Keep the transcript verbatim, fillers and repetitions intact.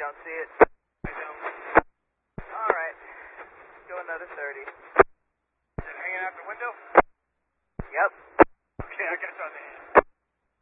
don't see it. I don't. Alright. Go another thirty. Is it hanging out the window?